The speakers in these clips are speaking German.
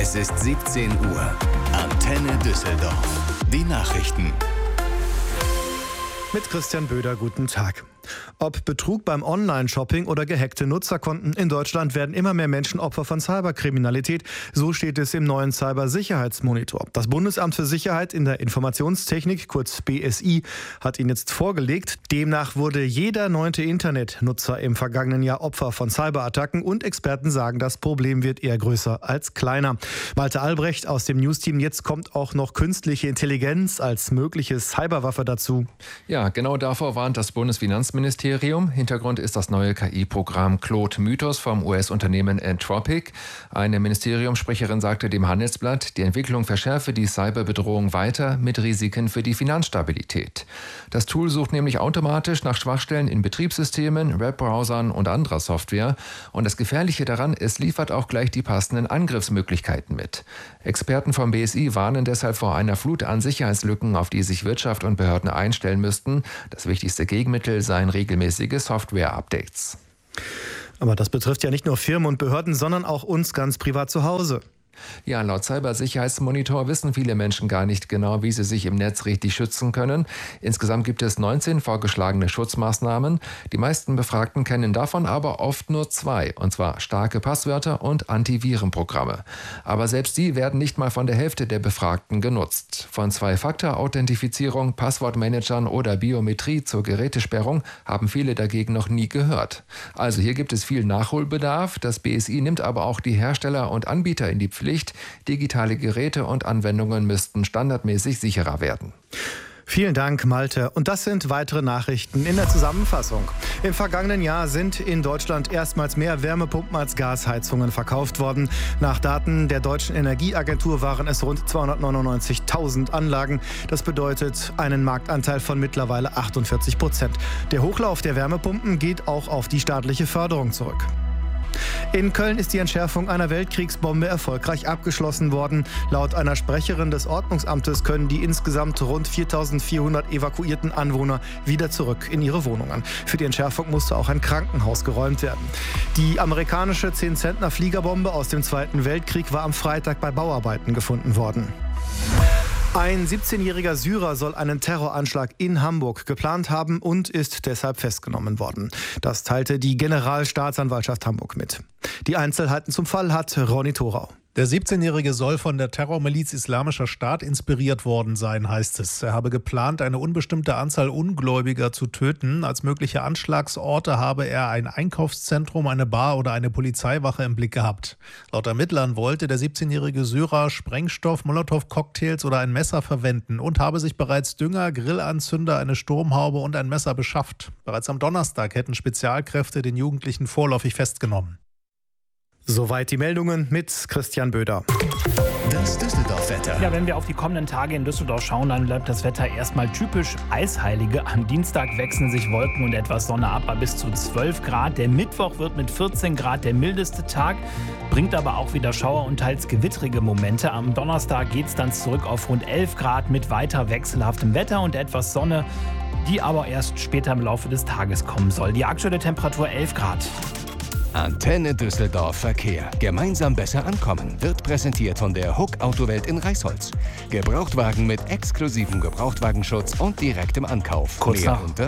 Es ist 17 Uhr. Antenne Düsseldorf. Die Nachrichten. Mit Christian Böder, guten Tag. Ob Betrug beim Online-Shopping oder gehackte Nutzerkonten, in Deutschland werden immer mehr Menschen Opfer von Cyberkriminalität. So steht es im neuen Cybersicherheitsmonitor. Das Bundesamt für Sicherheit in der Informationstechnik, kurz BSI, hat ihn jetzt vorgelegt. Demnach wurde jeder 9. Internetnutzer im vergangenen Jahr Opfer von Cyberattacken und Experten sagen, das Problem wird eher größer als kleiner. Malte Albrecht aus dem Newsteam. Jetzt kommt auch noch künstliche Intelligenz als mögliche Cyberwaffe dazu. Ja, genau davor warnt das Bundesfinanzministerium. Hintergrund ist das neue KI-Programm Claude Mythos vom US-Unternehmen Anthropic. Eine Ministeriumssprecherin sagte dem Handelsblatt, die Entwicklung verschärfe die Cyberbedrohung weiter mit Risiken für die Finanzstabilität. Das Tool sucht nämlich automatisch nach Schwachstellen in Betriebssystemen, Webbrowsern und anderer Software. Und das Gefährliche daran, es liefert auch gleich die passenden Angriffsmöglichkeiten mit. Experten vom BSI warnen deshalb vor einer Flut an Sicherheitslücken, auf die sich Wirtschaft und Behörden einstellen müssten. Das wichtigste Gegenmittel seien regelmäßige Software-Updates. Aber das betrifft ja nicht nur Firmen und Behörden, sondern auch uns ganz privat zu Hause. Ja, laut Cybersicherheitsmonitor wissen viele Menschen gar nicht genau, wie sie sich im Netz richtig schützen können. Insgesamt gibt es 19 vorgeschlagene Schutzmaßnahmen. Die meisten Befragten kennen davon aber oft nur 2, und zwar starke Passwörter und Antivirenprogramme. Aber selbst die werden nicht mal von der Hälfte der Befragten genutzt. Von 2-Faktor-Authentifizierung, Passwortmanagern oder Biometrie zur Gerätesperrung haben viele dagegen noch nie gehört. Also hier gibt es viel Nachholbedarf. Das BSI nimmt aber auch die Hersteller und Anbieter in die Pflicht. Digitale Geräte und Anwendungen müssten standardmäßig sicherer werden. Vielen Dank, Malte. Und das sind weitere Nachrichten in der Zusammenfassung. Im vergangenen Jahr sind in Deutschland erstmals mehr Wärmepumpen als Gasheizungen verkauft worden. Nach Daten der Deutschen Energieagentur waren es rund 299.000 Anlagen. Das bedeutet einen Marktanteil von mittlerweile 48%. Der Hochlauf der Wärmepumpen geht auch auf die staatliche Förderung zurück. In Köln ist die Entschärfung einer Weltkriegsbombe erfolgreich abgeschlossen worden. Laut einer Sprecherin des Ordnungsamtes können die insgesamt rund 4.400 evakuierten Anwohner wieder zurück in ihre Wohnungen. Für die Entschärfung musste auch ein Krankenhaus geräumt werden. Die amerikanische 10-Zentner-Fliegerbombe aus dem Zweiten Weltkrieg war am Freitag bei Bauarbeiten gefunden worden. Ein 17-jähriger Syrer soll einen Terroranschlag in Hamburg geplant haben und ist deshalb festgenommen worden. Das teilte die Generalstaatsanwaltschaft Hamburg mit. Die Einzelheiten zum Fall hat Ronny Thorau. Der 17-Jährige soll von der Terrormiliz Islamischer Staat inspiriert worden sein, heißt es. Er habe geplant, eine unbestimmte Anzahl Ungläubiger zu töten. Als mögliche Anschlagsorte habe er ein Einkaufszentrum, eine Bar oder eine Polizeiwache im Blick gehabt. Laut Ermittlern wollte der 17-jährige Syrer Sprengstoff, Molotow-Cocktails oder ein Messer verwenden und habe sich bereits Dünger, Grillanzünder, eine Sturmhaube und ein Messer beschafft. Bereits am Donnerstag hätten Spezialkräfte den Jugendlichen vorläufig festgenommen. Soweit die Meldungen mit Christian Böder. Das Düsseldorf-Wetter. Ja, wenn wir auf die kommenden Tage in Düsseldorf schauen, dann bleibt das Wetter erstmal typisch Eisheilige. Am Dienstag wechseln sich Wolken und etwas Sonne ab bei bis zu 12 Grad. Der Mittwoch wird mit 14 Grad der mildeste Tag, bringt aber auch wieder Schauer und teils gewittrige Momente. Am Donnerstag geht es dann zurück auf rund 11 Grad mit weiter wechselhaftem Wetter und etwas Sonne, die aber erst später im Laufe des Tages kommen soll. Die aktuelle Temperatur 11 Grad. Antenne Düsseldorf Verkehr. Gemeinsam besser ankommen. Wird präsentiert von der Huck Autowelt in Reisholz. Gebrauchtwagen mit exklusivem Gebrauchtwagenschutz und direktem Ankauf. Mehr unter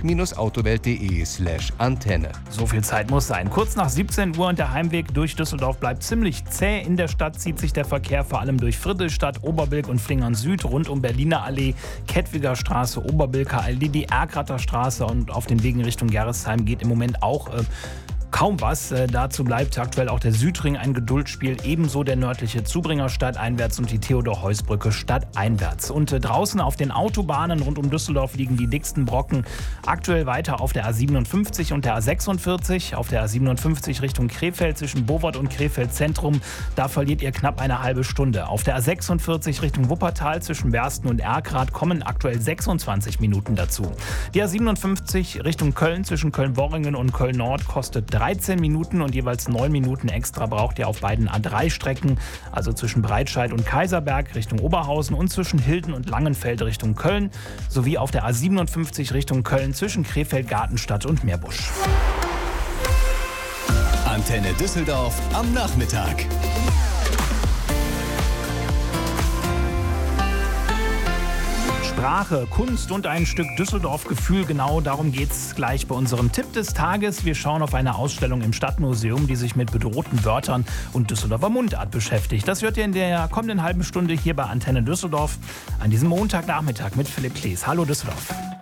huck-autowelt.de/Antenne. So viel Zeit muss sein. Kurz nach 17 Uhr und der Heimweg durch Düsseldorf bleibt ziemlich zäh. In der Stadt zieht sich der Verkehr vor allem durch Friedrichstadt, Oberbilk und Flingern Süd, rund um Berliner Allee, Kettwiger Straße, Oberbilker Allee, die Erkrater Straße und auf den Wegen Richtung Gerresheim geht im Moment auch kaum was. Dazu bleibt aktuell auch der Südring ein Geduldsspiel, ebenso der nördliche Zubringer stadteinwärts und die Theodor-Heuss-Brücke stadteinwärts. Und draußen auf den Autobahnen rund um Düsseldorf liegen die dicksten Brocken. Aktuell weiter auf der A57 und der A46. Auf der A57 Richtung Krefeld zwischen Bovard und Krefeld Zentrum. Da verliert ihr knapp eine halbe Stunde. Auf der A46 Richtung Wuppertal zwischen Bersten und Erkrath kommen aktuell 26 Minuten dazu. Die A57 Richtung Köln zwischen Köln-Worringen und Köln-Nord kostet 13 Minuten und jeweils 9 Minuten extra braucht ihr auf beiden A3-Strecken, also zwischen Breitscheid und Kaiserberg Richtung Oberhausen und zwischen Hilden und Langenfeld Richtung Köln, sowie auf der A57 Richtung Köln zwischen Krefeld, Gartenstadt und Meerbusch. Antenne Düsseldorf am Nachmittag. Sprache, Kunst und ein Stück Düsseldorf-Gefühl. Genau darum geht es gleich bei unserem Tipp des Tages. Wir schauen auf eine Ausstellung im Stadtmuseum, die sich mit bedrohten Wörtern und Düsseldorfer Mundart beschäftigt. Das hört ihr in der kommenden halben Stunde hier bei Antenne Düsseldorf an diesem Montagnachmittag mit Philipp Klees. Hallo Düsseldorf.